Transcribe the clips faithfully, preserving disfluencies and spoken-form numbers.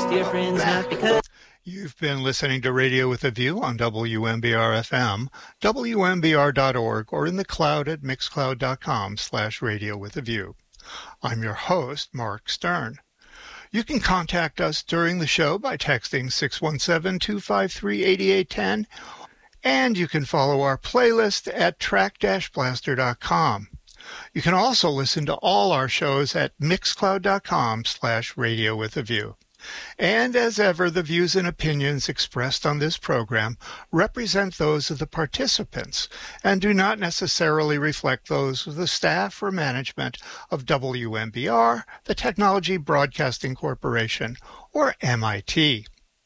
dear friends, not because... You've been listening to Radio with a View on W M B R F M, W M B R dot org, or in the cloud at mixcloud.com slash radio with a view. I'm your host, Mark Stern. You can contact us during the show by texting six one seven, two five three, eight eight one zero, and you can follow our playlist at track dash blaster dot com. You can also listen to all our shows at mixcloud.com slash radio with a view. And as ever, the views and opinions expressed on this program represent those of the participants and do not necessarily reflect those of the staff or management of W M B R, the Technology Broadcasting Corporation, or M I T.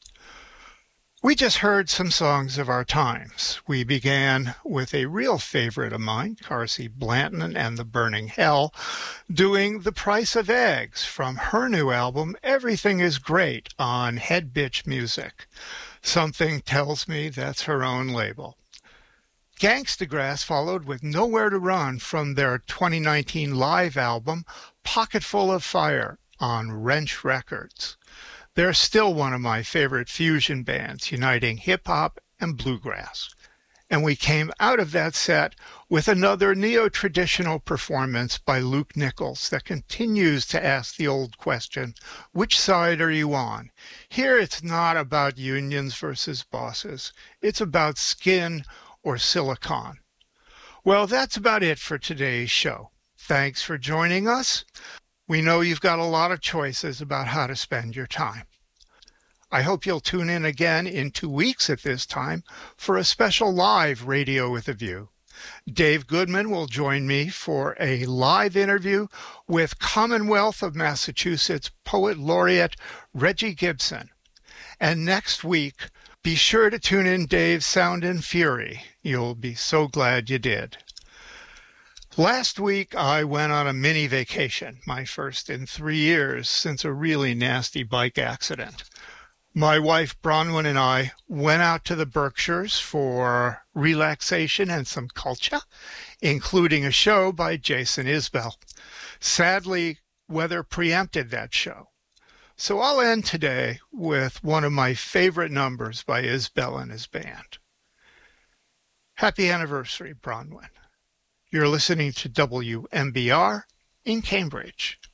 We just heard some songs of our times. We began with a real favorite of mine, Carsey Blanton and the Burning Hell, doing The Price of Eggs from her new album, Everything is Great, on Head Bitch Music. Something tells me that's her own label. Gangsta Grass followed with Nowhere to Run from their twenty nineteen live album, Pocketful of Fire, on Wrench Records. They're still one of my favorite fusion bands, uniting hip-hop and bluegrass. And we came out of that set with another neo-traditional performance by Luke Nichols that continues to ask the old question, which side are you on? Here it's not about unions versus bosses. It's about skin or silicon. Well, that's about it for today's show. Thanks for joining us. We know you've got a lot of choices about how to spend your time. I hope you'll tune in again in two weeks at this time for a special live Radio with a View. Dave Goodman will join me for a live interview with Commonwealth of Massachusetts Poet Laureate Reggie Gibson. And next week, be sure to tune in Dave's Sound and Fury. You'll be so glad you did. Last week, I went on a mini vacation, my first in three years since a really nasty bike accident. My wife Bronwyn and I went out to the Berkshires for relaxation and some culture, including a show by Jason Isbell. Sadly, weather preempted that show. So I'll end today with one of my favorite numbers by Isbell and his band. Happy anniversary, Bronwyn. You're listening to W M B R in Cambridge.